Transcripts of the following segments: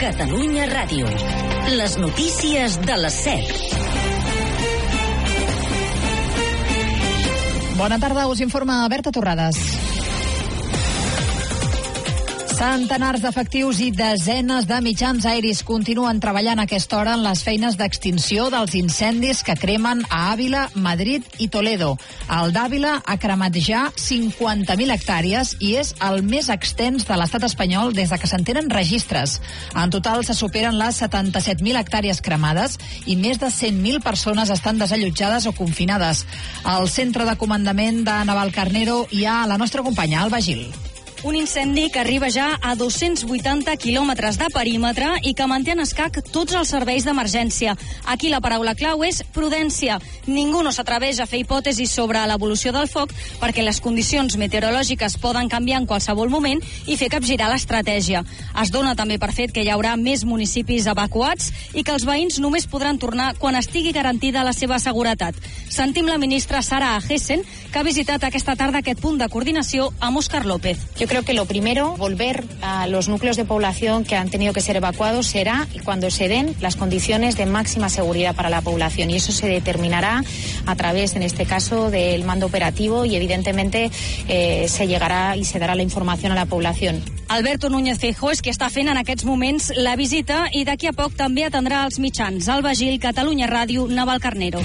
Catalunya Ràdio. Les notícies de les 7. Bona tarda, us informa Berta Torrades. Centenars d'efectius i desenes de mitjans aeris continuen treballant a aquesta hora en les feines d'extinció dels incendis que cremen a Àvila, Madrid i Toledo. El d'Àvila ha cremat ja 50.000 hectàrees i és el més extens de l'estat espanyol des de que se'n tenen registres. En total se superen les 77.000 hectàrees cremades i més de 100.000 persones estan desallotjades o confinades. Al centre de comandament de Navalcarnero hi ha la nostra companya, Alba Gil. Un incendi que arriba ja a 280 quilòmetres de perímetre i que manté en escac tots els serveis d'emergència. Aquí la paraula clau és prudència. Ningú no s'atreveix a fer hipòtesis sobre l'evolució del foc perquè les condicions meteorològiques poden canviar en qualsevol moment i fer capgirar l'estratègia. Es dona també per fet que hi haurà més municipis evacuats i que els veïns només podran tornar quan estigui garantida la seva seguretat. Sentim la ministra Sara Agessen, que ha visitat aquesta tarda aquest punt de coordinació amb Óscar López. Yo creo que lo primero, volver a los núcleos de población que han tenido que ser evacuados será cuando se den las condiciones de máxima seguridad para la población, y eso se determinará a través, en este caso, del mando operativo y evidentemente se llegará y se dará la información a la población. Alberto Núñez Feijóo és qui està fent en aquests moments la visita i d'aquí a poc també atendrà els mitjans. Alba Gil, Catalunya Ràdio, Navalcarnero.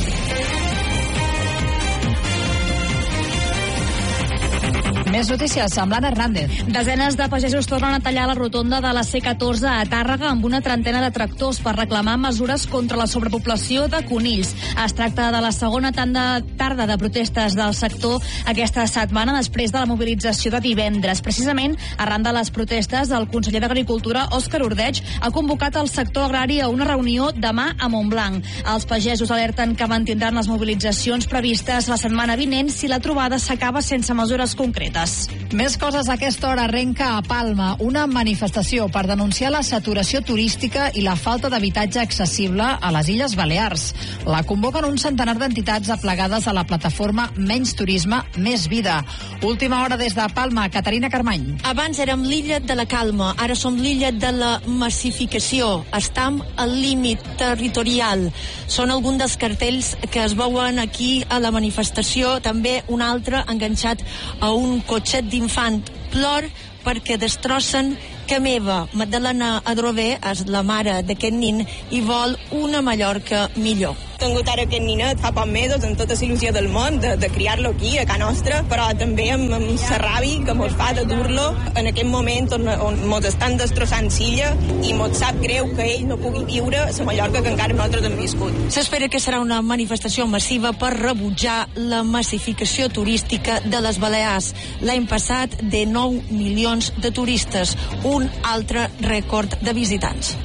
Més notícies amb l'Anna Hernández. Desenes de pagesos tornen a tallar la rotonda de la C14 a Tàrrega amb una trentena de tractors per reclamar mesures contra la sobrepoblació de conills. Es tracta de la segona tarda de protestes del sector aquesta setmana després de la mobilització de divendres. Precisament, arran de les protestes, el conseller d'Agricultura, Òscar Ordeig, ha convocat el sector agrari a una reunió demà a Montblanc. Els pagesos alerten que mantindran les mobilitzacions previstes la setmana vinent si la trobada s'acaba sense mesures concretes. Més coses a aquesta hora. Arrenca a Palma una manifestació per denunciar la saturació turística i la falta d'habitatge accessible a les Illes Balears. La convoquen un centenar d'entitats aplegades a la plataforma Menys Turisme, Més Vida. Última hora des de Palma, Caterina Carmany. Abans érem l'illa de la calma, ara som l'illa de la massificació. Estam al límit territorial. Són alguns dels cartells que es veuen aquí a la manifestació. També un altre enganxat a un cotxet d'infant. Plor perquè destrossen que meva. Magdalena Adrover és la mare d'aquest nin i vol una Mallorca millor. He tingut ara aquest ninet fa pocs mesos amb tota la il·lusió del món de criar-lo aquí, a casa nostra, però també amb la ràbia que mos fa de dur-lo en aquest moment on mos estan destrossant l'illa i mos sap greu que ell no pugui viure a la Mallorca que encara nosaltres hem viscut. S'espera que serà una manifestació massiva per rebutjar la massificació turística de les Balears. L'any passat, de 9 milions de turistes, un altre rècord de visitants.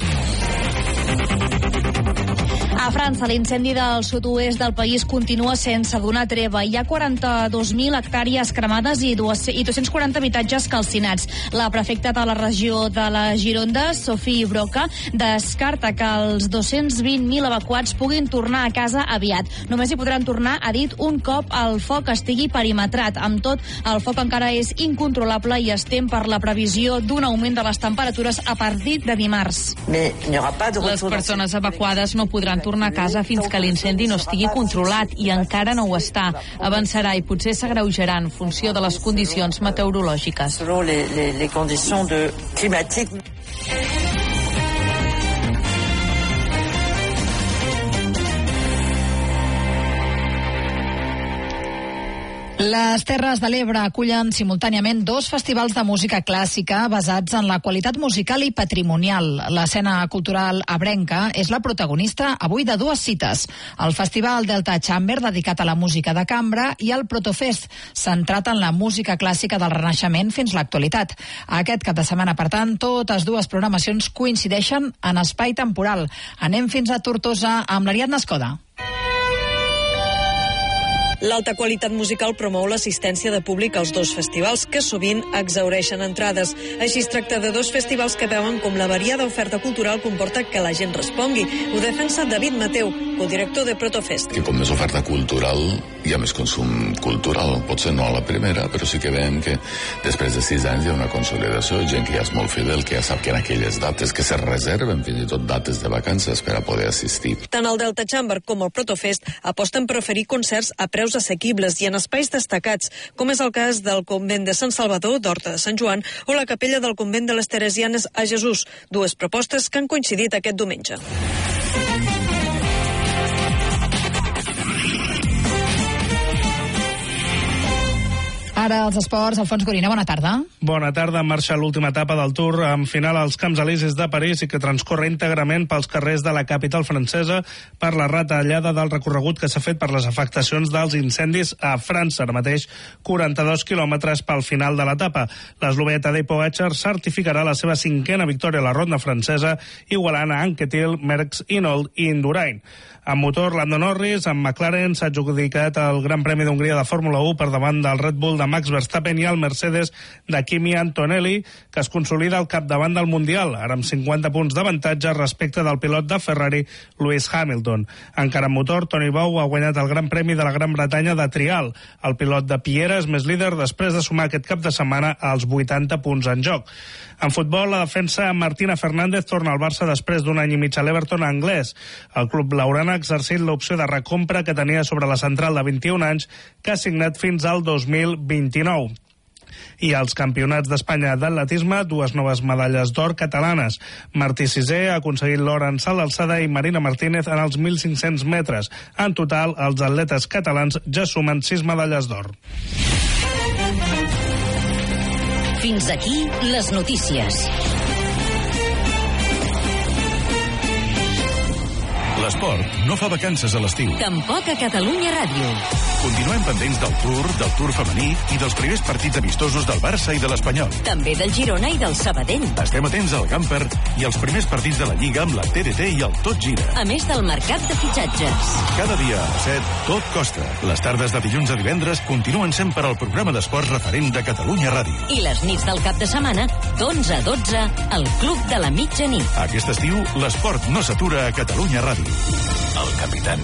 A França, l'incendi del sud-oest del país continua sense donar treva. Hi ha 42.000 hectàrees cremades i 240 habitatges calcinats. La prefecta de la regió de la Gironda, Sophie Broca, descarta que els 220.000 evacuats puguin tornar a casa aviat. Només hi podran tornar, ha dit, un cop el foc estigui perimetrat. Amb tot, el foc encara és incontrolable i es tem per la previsió d'un augment de les temperatures a partir de dimarts. Les persones evacuades no podran tornar a casa fins que l'incendi no estigui controlat i encara no ho està. Avançarà i potser s'agreujarà en funció de les condicions meteorològiques. Les Terres de l'Ebre acullen simultàniament 2 festivals de música clàssica basats en la qualitat musical i patrimonial. L'escena cultural ebrenca és la protagonista avui de 2 cites. El Festival Delta Chamber, dedicat a la música de cambra, i el Protofest, centrat en la música clàssica del Renaixement fins l'actualitat. Aquest cap de setmana, per tant, totes 2 programacions coincideixen en espai temporal. Anem fins a Tortosa amb l'Ariadna Escoda. L'alta qualitat musical promou l'assistència de públic als dos festivals, que sovint exhaureixen entrades. Així es tracta de dos festivals que veuen com la variada oferta cultural comporta que la gent respongui. Ho defensa David Mateu, codirector de Protofest. Que com més oferta cultural hi ha més consum cultural. Potser no a la primera, però sí que veiem que després de 6 anys hi ha una consolidació, gent que ja és molt fidel, que ja sap que en aquelles dates que se reserven fins i tot dates de vacances per a poder assistir. Tant el Delta Chamber com el Protofest aposten per oferir concerts a preus assequibles i en espais destacats, com és el cas del Convent de Sant Salvador d'Horta de Sant Joan o la capella del Convent de les Teresianes a Jesús, dues propostes que han coincidit aquest diumenge. Ara els esports, Alfons Gorina, bona tarda. Bona tarda, marxa l'última etapa del Tour amb final als Camps Elisis de París i que transcorre íntegrament pels carrers de la capital francesa per la retallada del recorregut que s'ha fet per les afectacions dels incendis a França. Ara mateix 42 quilòmetres pel final de l'etapa. L'eslovè Tadej Pogačar certificarà la seva 5a victòria a la ronda francesa, igualant a Anquetil, Merckx, Hinault i Indurain. Amb motor, Lando Norris, amb McLaren, s'ha adjudicat el Gran Premi d'Hongria de Fórmula 1 per davant del Red Bull de Max Verstappen i el Mercedes de Kimi Antonelli, que es consolida al capdavant del Mundial, ara amb 50 punts d'avantatge respecte del pilot de Ferrari, Lewis Hamilton. Encara amb motor, Tony Bou ha guanyat el Gran Premi de la Gran Bretanya de trial. El pilot de Piera és més líder després de sumar aquest cap de setmana als 80 punts en joc. En futbol, la defensa Martina Fernández torna al Barça després d'un any i mig a l'Everton anglès. El club blaugrana ha exercit l'opció de recompra que tenia sobre la central de 21 anys, que ha signat fins al 2029. I als campionats d'Espanya d'atletisme, 2 noves medalles d'or catalanes. Martí Sisé ha aconseguit l'or en salt d'alçada i Marina Martínez en els 1.500 metres. En total, els atletes catalans ja sumen 6 medalles d'or. Fins aquí les notícies. L'esport no fa vacances a l'estiu. Tampoc a Catalunya Ràdio. Continuem pendents del Tour femení i dels primers partits amistosos del Barça i de l'Espanyol. També del Girona i del Sabadell. Estem atents al Gamper i als primers partits de la Lliga amb la TDT i el Tot Gira. A més del mercat de fitxatges. Cada dia a les 7, Tot Costa. Les tardes de dilluns a divendres continuen sent per al programa d'esports referent de Catalunya Ràdio. I les nits del cap de setmana, d'11 a 12, al Club de la Mitjanit. Aquest estiu, l'esport no s'atura a Catalunya Ràdio. El Capitán.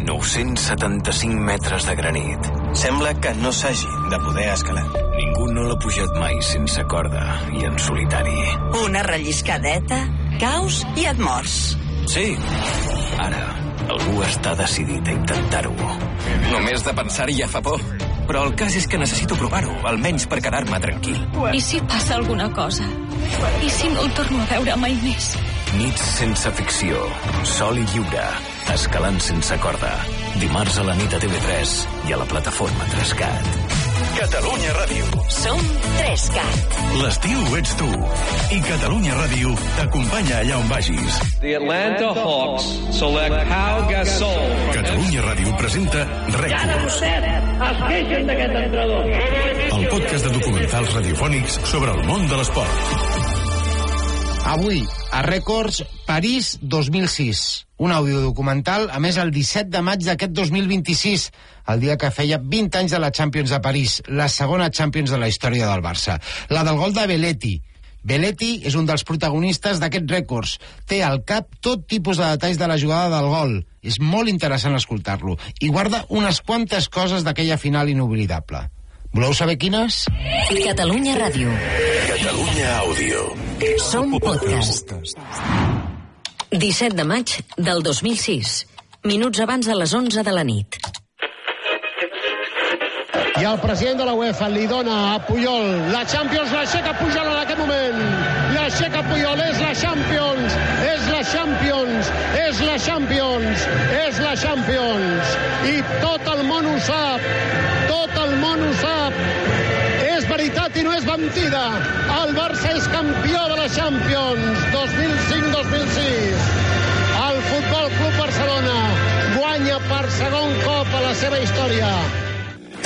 975 metres de granit. Sembla que no s'hagi de poder escalar. Ningú no l'ha pujat mai sense corda i en solitari. Una relliscadeta, caus i et mors. Sí. Ara, algú està decidit a intentar-ho. Només de pensar-hi ja fa por. Però el cas és que necessito provar-ho, almenys per quedar-me tranquil. I si passa alguna cosa? I si no el torno a veure mai més? Nits sense ficció, sol i lliure, escalant sense corda. Dimarts a la nit a TV3 i a la plataforma 3CAT. Catalunya Ràdio. Som 3CAT. L'estiu ets tu. I Catalunya Ràdio t'acompanya allà on vagis. The Atlanta Hawks select Pau Gasol. Catalunya Ràdio presenta Rècords. Es queixen d'aquest entrenador. El podcast de documentals radiofònics sobre el món de l'esport. Avui, a Rècords, París 2006. Un audiodocumental, a més, el 17 de maig d'aquest 2026, el dia que feia 20 anys de la Champions de París, la segona Champions de la història del Barça. La del gol de Belletti. Belletti és un dels protagonistes d'aquests Rècords. Té al cap tot tipus de detalls de la jugada del gol. És molt interessant escoltar-lo. I guarda unes quantes coses d'aquella final inoblidable. Voleu saber quines? Catalunya Ràdio. Catalunya Àudio. Som podcast. 17 de maig del 2006. Minuts abans de les 11 de la nit. I el president de la UEFA li dona a Puyol la Champions, l'aixeca Puyol en aquest moment. L'aixeca Puyol, és la Champions, és la Champions, és la Champions, és la Champions. I tot el món ho sap, tot el món ho sap. És veritat i no és mentida. El Barça és campió de la Champions 2005-2006. El Futbol Club Barcelona guanya per segon cop a la seva història